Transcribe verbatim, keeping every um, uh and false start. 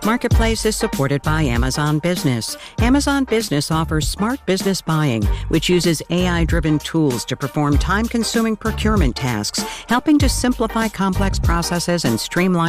Marketplace is supported by Amazon Business. Amazon Business offers smart business buying, which uses A I-driven tools to perform time-consuming procurement tasks, helping to simplify complex processes and streamline